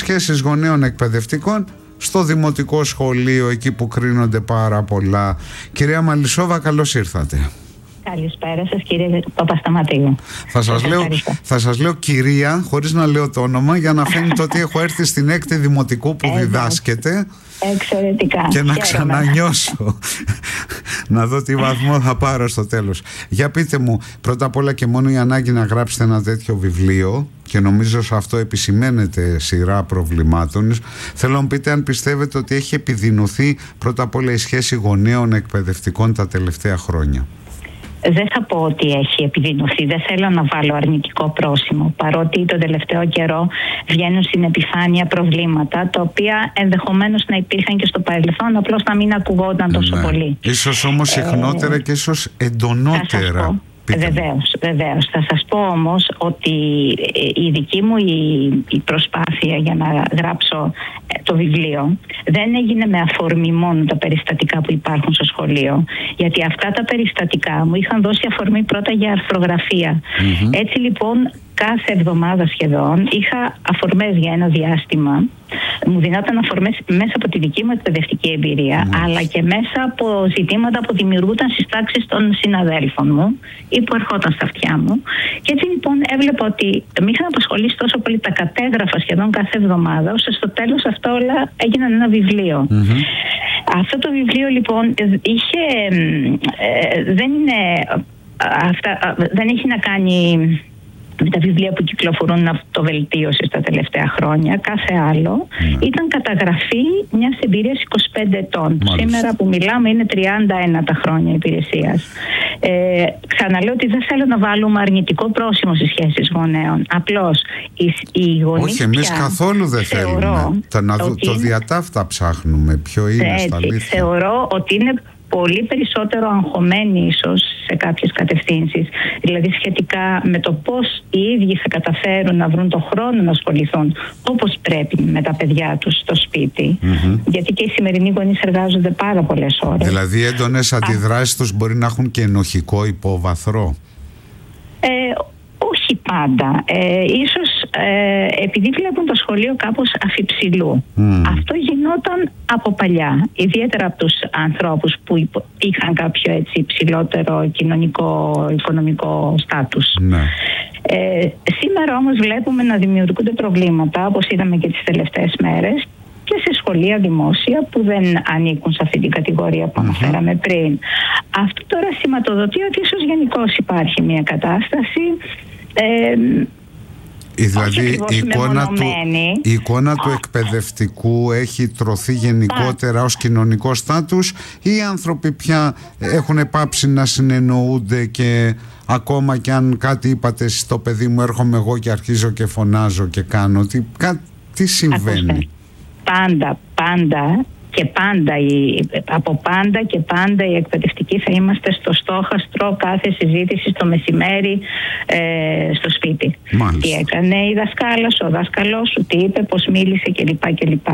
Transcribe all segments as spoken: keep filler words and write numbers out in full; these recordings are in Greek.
σχέσεις γονέων εκπαιδευτικών στο δημοτικό σχολείο, εκεί που κρίνονται πάρα πολλά. Κυρία Μαλισσόβα, καλώς ήρθατε. Καλησπέρα σας, κύριε Παπασταματίου. Θα σας, λέω, θα σας λέω κυρία, χωρίς να λέω το όνομα, για να φαίνεται ότι έχω έρθει στην έκτη δημοτικού που διδάσκεται. Εξαιρετικά. Και να ξανανιώσω να δω τι βαθμό θα πάρω στο τέλος. Για πείτε μου, πρώτα απ' όλα και μόνο η ανάγκη να γράψετε ένα τέτοιο βιβλίο, και νομίζω σε αυτό επισημαίνεται σειρά προβλημάτων, θέλω να μου πείτε αν πιστεύετε ότι έχει επιδεινωθεί πρώτα απ' όλα η σχέση γονέων εκπαιδευτικών τα τελευταία χρόνια. Δεν θα πω ότι έχει επιδεινωθεί, δεν θέλω να βάλω αρνητικό πρόσημο, παρότι τον τελευταίο καιρό βγαίνουν στην επιφάνεια προβλήματα, τα οποία ενδεχομένως να υπήρχαν και στο παρελθόν, απλώς να μην ακουγόταν τόσο ναι. πολύ. Ίσως όμως συχνότερα ε, και ίσως εντονότερα. Βεβαίως, βεβαίως. Θα σας πω όμως ότι η δική μου η, η προσπάθεια για να γράψω το βιβλίο δεν έγινε με αφορμή μόνο τα περιστατικά που υπάρχουν στο σχολείο, γιατί αυτά τα περιστατικά μου είχαν δώσει αφορμή πρώτα για αρθρογραφία. Mm-hmm. Έτσι λοιπόν κάθε εβδομάδα σχεδόν είχα αφορμές για ένα διάστημα. Μου δινόταν αφορμές μέσα από τη δική μου εκπαιδευτική εμπειρία, mm. αλλά και μέσα από ζητήματα που δημιουργούνταν στις τάξεις των συναδέλφων μου ή που ερχόταν στα αυτιά μου. Και έτσι λοιπόν έβλεπα ότι με είχαν απασχολήσει τόσο πολύ τα κατέγραφα σχεδόν κάθε εβδομάδα, ώστε στο τέλος αυτά όλα έγιναν ένα βιβλίο. Mm-hmm. Αυτό το βιβλίο λοιπόν είχε, ε, δεν είναι, αυτά, δεν έχει να κάνει με τα βιβλία που κυκλοφορούν αυτοβελτίωση τα τελευταία χρόνια. Κάθε άλλο mm. ήταν καταγραφή μιας εμπειρίας είκοσι πέντε ετών. Μάλιστα. Σήμερα που μιλάμε είναι τριάντα ένα τα χρόνια υπηρεσίας. Ε, ξαναλέω ότι δεν θέλω να βάλουμε αρνητικό πρόσημο στις σχέσεις γονέων. Απλώς οι, οι γονείς. Όχι, εμείς καθόλου δεν θέλουμε. Το, να δω, το διατάφτα ψάχνουμε. Ποιο είναι έτσι, στα αλήθεια. Θεωρώ ότι είναι πολύ περισσότερο αγχωμένοι ίσως σε κάποιες κατευθύνσεις, δηλαδή σχετικά με το πώς οι ίδιοι θα καταφέρουν να βρουν το χρόνο να ασχοληθούν όπως πρέπει με τα παιδιά τους στο σπίτι, mm-hmm. γιατί και οι σημερινοί γονείς εργάζονται πάρα πολλές ώρες. Δηλαδή έντονες αντιδράσεις τους μπορεί να έχουν και ενοχικό υπόβαθρο. Ε, όχι πάντα. Ε, ίσως ε, επειδή βλέπουν το σχολείο κάπως αφιψηλού. Mm. Αυτό γινόταν από παλιά. Ιδιαίτερα από τους ανθρώπους που είχαν κάποιο έτσι υψηλότερο κοινωνικό, οικονομικό στάτους. Mm. Ε, σήμερα όμως βλέπουμε να δημιουργούνται προβλήματα, όπως είδαμε και τις τελευταίες μέρες, και σε σχολεία δημόσια που δεν ανήκουν σε αυτή την κατηγορία που αναφέραμε mm-hmm. πριν. Αυτό τώρα σηματοδοτεί ότι ίσως γενικώς υπάρχει μια κατάσταση ε, δηλαδή η εικόνα, του, η εικόνα του εκπαιδευτικού έχει τρωθεί γενικότερα ως κοινωνικό στάτους, ή οι άνθρωποι πια έχουν πάψει να συνεννοούνται και ακόμα και αν κάτι είπατε στο παιδί μου έρχομαι εγώ και αρχίζω και φωνάζω και κάνω, τι, κα, τι συμβαίνει? Ακούστε. Πάντα, πάντα και πάντα, η, από πάντα και πάντα οι εκπαιδευτικοί θα είμαστε στο στόχαστρο κάθε συζήτηση το μεσημέρι ε, στο σπίτι. Μάλιστα. Τι έκανε η δασκάλας, ο δάσκαλός σου, τι είπε, πώς μίλησε κλπ. κλπ.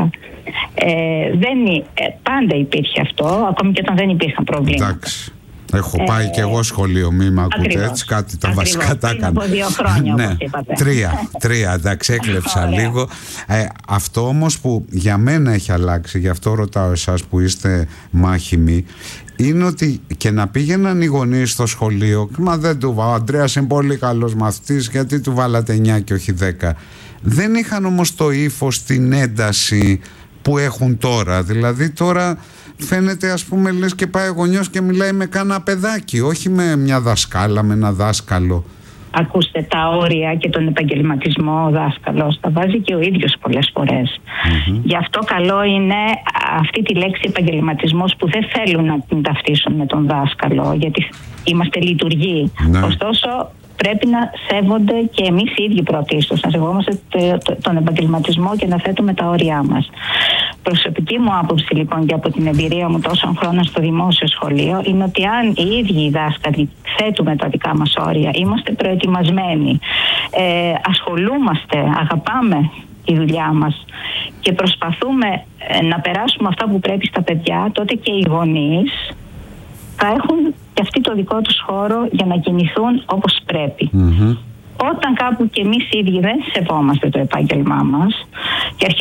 Ε, δεν, ε, πάντα υπήρχε αυτό, ακόμη και όταν δεν υπήρχαν προβλήματα. Εντάξει. Έχω πάει ε, και εγώ σχολείο, μη με ακούτε ακριβώς, έτσι, κάτι τα ακριβώς, βασικά τα έκανα. Από δύο χρόνια, ναι, όπως είπατε. Τρία, τρία, εντάξει, έκλεψα λίγο. Ε, αυτό όμως που για μένα έχει αλλάξει, γι' αυτό ρωτάω εσάς που είστε μάχημοι, είναι ότι και να πήγαιναν οι γονείς στο σχολείο, μα δεν του βάλω, ο Ανδρέας είναι πολύ καλός μαθητής, γιατί του βάλατε εννιά και όχι δέκα. Δεν είχαν όμως το ύφος, την ένταση που έχουν τώρα. Δηλαδή τώρα φαίνεται, ας πούμε, λες και πάει ο γονιός και μιλάει με κάνα παιδάκι, όχι με μια δασκάλα, με ένα δάσκαλο. Ακούστε, τα όρια και τον επαγγελματισμό ο δάσκαλος τα βάζει και ο ίδιος πολλές φορές. Mm-hmm. Γι' αυτό καλό είναι αυτή τη λέξη επαγγελματισμός που δεν θέλουν να την ταυτίσουν με τον δάσκαλο, γιατί είμαστε λειτουργοί. Ναι. Ωστόσο πρέπει να σέβονται και εμείς οι ίδιοι πρωτίστως, να σεβόμαστε τον επαγγελματισμό και να θέτουμε τα όρια μας. Προσωπική μου άποψη λοιπόν και από την εμπειρία μου τόσων χρόνων στο δημόσιο σχολείο είναι ότι αν οι ίδιοι οι δάσκαλοι θέτουμε τα δικά μας όρια, είμαστε προετοιμασμένοι, ε, ασχολούμαστε, αγαπάμε τη δουλειά μας και προσπαθούμε ε, να περάσουμε αυτά που πρέπει στα παιδιά, τότε και οι γονείς θα έχουν και αυτοί το δικό τους χώρο για να κινηθούν όπως πρέπει. Mm-hmm. Όταν κάπου και εμείς οι ίδιοι δεν σεβόμαστε το επάγγελμά μας,